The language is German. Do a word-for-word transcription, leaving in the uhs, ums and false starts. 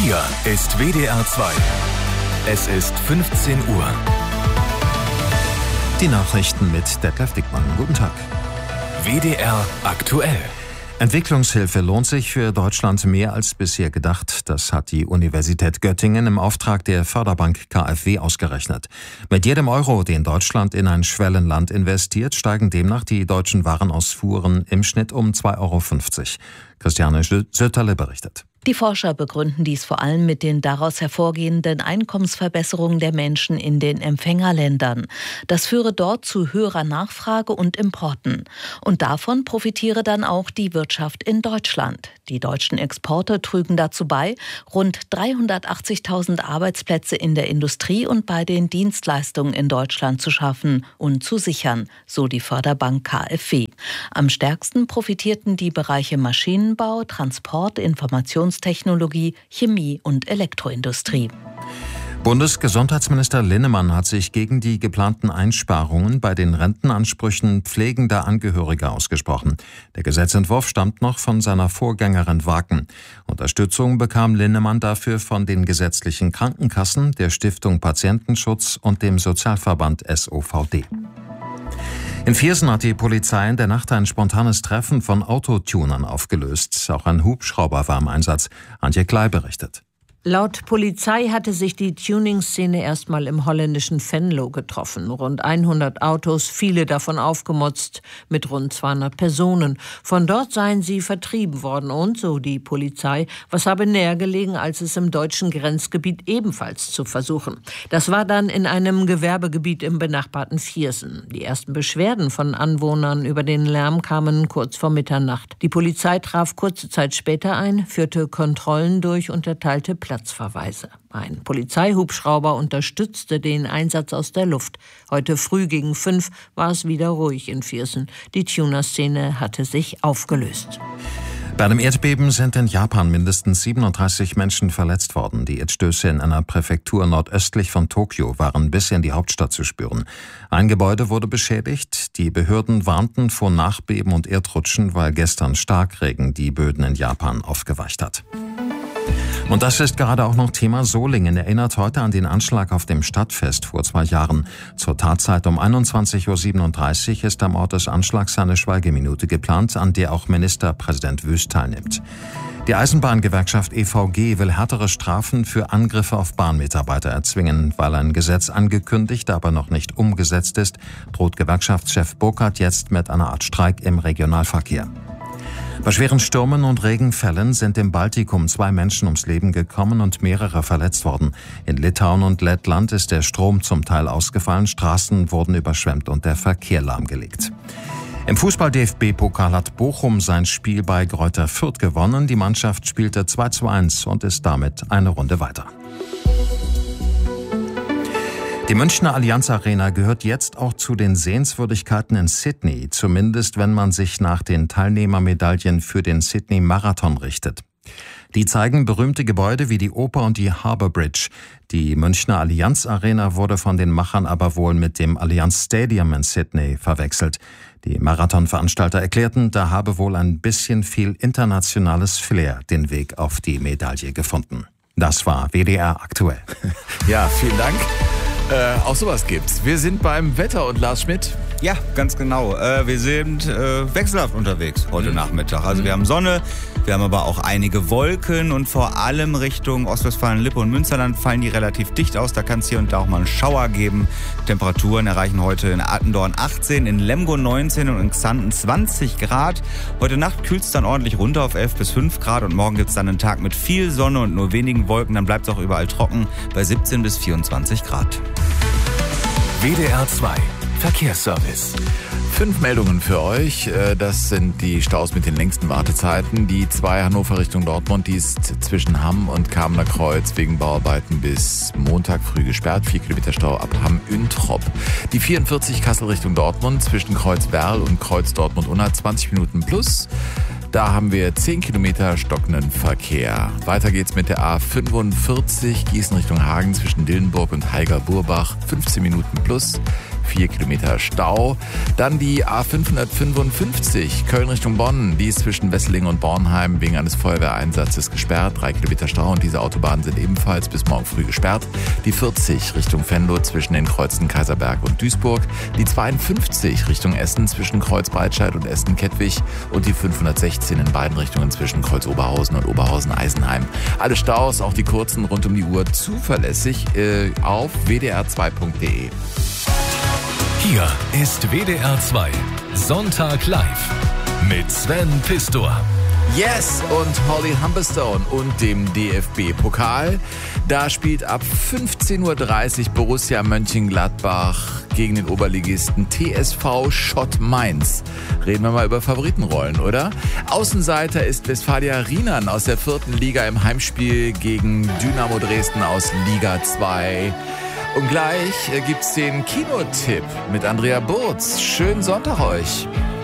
Hier ist W D R zwei. Es ist fünfzehn Uhr. Die Nachrichten mit Detlef Dickmann. Guten Tag. W D R aktuell. Entwicklungshilfe lohnt sich für Deutschland mehr als bisher gedacht. Das hat die Universität Göttingen im Auftrag der Förderbank K f W ausgerechnet. Mit jedem Euro, den Deutschland in ein Schwellenland investiert, steigen demnach die deutschen Warenausfuhren im Schnitt um zwei Euro fünfzig. Christiane Sötterle berichtet. Die Forscher begründen dies vor allem mit den daraus hervorgehenden Einkommensverbesserungen der Menschen in den Empfängerländern. Das führe dort zu höherer Nachfrage und Importen. Und davon profitiere dann auch die Wirtschaft in Deutschland. Die deutschen Exporte trügen dazu bei, rund dreihundertachtzigtausend Arbeitsplätze in der Industrie und bei den Dienstleistungen in Deutschland zu schaffen und zu sichern, so die Förderbank K f W. Am stärksten profitierten die Bereiche Maschinenbau, Transport, Informations Technologie, Chemie und Elektroindustrie. Bundesgesundheitsminister Linnemann hat sich gegen die geplanten Einsparungen bei den Rentenansprüchen pflegender Angehöriger ausgesprochen. Der Gesetzentwurf stammt noch von seiner Vorgängerin Waken. Unterstützung bekam Linnemann dafür von den gesetzlichen Krankenkassen, der Stiftung Patientenschutz und dem Sozialverband S O V D. In Viersen hat die Polizei in der Nacht ein spontanes Treffen von Autotunern aufgelöst. Auch ein Hubschrauber war im Einsatz. Antje Klei berichtet. Laut Polizei hatte sich die Tuning-Szene erstmal im holländischen Venlo getroffen. Rund hundert Autos, viele davon aufgemotzt, mit rund zweihundert Personen. Von dort seien sie vertrieben worden und, so die Polizei, was habe näher gelegen, als es im deutschen Grenzgebiet ebenfalls zu versuchen. Das war dann in einem Gewerbegebiet im benachbarten Viersen. Die ersten Beschwerden von Anwohnern über den Lärm kamen kurz vor Mitternacht. Die Polizei traf kurze Zeit später ein, führte Kontrollen durch und erteilte Platz. Platzverweise. Ein Polizeihubschrauber unterstützte den Einsatz aus der Luft. Heute früh gegen fünf war es wieder ruhig in Viersen. Die Tuner-Szene hatte sich aufgelöst. Bei einem Erdbeben sind in Japan mindestens siebenunddreißig Menschen verletzt worden. Die Erdstöße in einer Präfektur nordöstlich von Tokio waren bis in die Hauptstadt zu spüren. Ein Gebäude wurde beschädigt. Die Behörden warnten vor Nachbeben und Erdrutschen, weil gestern Starkregen die Böden in Japan aufgeweicht hat. Und das ist gerade auch noch Thema. Solingen erinnert heute an den Anschlag auf dem Stadtfest vor zwei Jahren. Zur Tatzeit um einundzwanzig Uhr siebenunddreißig ist am Ort des Anschlags eine Schweigeminute geplant, an der auch Ministerpräsident Wüst teilnimmt. Die Eisenbahngewerkschaft E V G will härtere Strafen für Angriffe auf Bahnmitarbeiter erzwingen. Weil ein Gesetz angekündigt, aber noch nicht umgesetzt ist, droht Gewerkschaftschef Burkhardt jetzt mit einer Art Streik im Regionalverkehr. Bei schweren Stürmen und Regenfällen sind im Baltikum zwei Menschen ums Leben gekommen und mehrere verletzt worden. In Litauen und Lettland ist der Strom zum Teil ausgefallen, Straßen wurden überschwemmt und der Verkehr lahmgelegt. Im Fußball-D F B-Pokal hat Bochum sein Spiel bei Greuther Fürth gewonnen. Die Mannschaft spielte zwei zu eins und ist damit eine Runde weiter. Die Münchner Allianz Arena gehört jetzt auch zu den Sehenswürdigkeiten in Sydney, zumindest wenn man sich nach den Teilnehmermedaillen für den Sydney Marathon richtet. Die zeigen berühmte Gebäude wie die Oper und die Harbour Bridge. Die Münchner Allianz Arena wurde von den Machern aber wohl mit dem Allianz Stadium in Sydney verwechselt. Die Marathonveranstalter erklärten, da habe wohl ein bisschen viel internationales Flair den Weg auf die Medaille gefunden. Das war W D R aktuell. Ja, vielen Dank. Äh, auch sowas gibt's. Wir sind beim Wetter und Lars Schmidt. Ja, ganz genau. Äh, wir sind äh, wechselhaft unterwegs heute mhm. Nachmittag. Also mhm. wir haben Sonne, wir haben aber auch einige Wolken und vor allem Richtung Ostwestfalen, Lippe und Münsterland fallen die relativ dicht aus. Da kann es hier und da auch mal einen Schauer geben. Temperaturen erreichen heute in Attendorn achtzehn, in Lemgo neunzehn und in Xanten zwanzig Grad. Heute Nacht kühlt es dann ordentlich runter auf elf bis fünf Grad und morgen gibt es dann einen Tag mit viel Sonne und nur wenigen Wolken. Dann bleibt es auch überall trocken bei siebzehn bis vierundzwanzig Grad. W D R zwei Verkehrsservice. Fünf Meldungen für euch. Das sind die Staus mit den längsten Wartezeiten. Die zwei Hannover Richtung Dortmund, die ist zwischen Hamm und Kamener Kreuz wegen Bauarbeiten bis Montag früh gesperrt. Vier Kilometer Stau ab Hamm-Üntrop. Die vierundvierzig Kassel Richtung Dortmund zwischen Kreuz-Werl und Kreuz-Dortmund-Unna zwanzig Minuten plus. Da haben wir zehn Kilometer stockenden Verkehr. Weiter geht's mit der A fünfundvierzig Gießen Richtung Hagen zwischen Dillenburg und Heiger-Burbach. fünfzehn Minuten plus. vier Kilometer Stau. Dann die A fünfhundertfünfundfünfzig Köln Richtung Bonn. Die ist zwischen Wesseling und Bornheim wegen eines Feuerwehreinsatzes gesperrt. Drei Kilometer Stau und diese Autobahnen sind ebenfalls bis morgen früh gesperrt. Die vierzig Richtung Venlo zwischen den Kreuzen Kaiserberg und Duisburg. Die zweiundfünfzig Richtung Essen zwischen Kreuz Breitscheid und Essen-Kettwig. Und die fünfhundertsechzehn in beiden Richtungen zwischen Kreuz Oberhausen und Oberhausen-Eisenheim. Alle Staus, auch die kurzen, rund um die Uhr zuverlässig äh, auf w d r zwei punkt d e. Hier ist W D R zwei Sonntag live mit Sven Pistor. Yes, und Holly Humberstone und dem D F B-Pokal. Da spielt ab fünfzehn Uhr dreißig Borussia Mönchengladbach gegen den Oberligisten T S V Schott Mainz. Reden wir mal über Favoritenrollen, oder? Außenseiter ist Westfalia Riemann aus der vierten Liga im Heimspiel gegen Dynamo Dresden aus Liga zwei. Und gleich gibt's den Kinotipp mit Andrea Burz. Schönen Sonntag euch.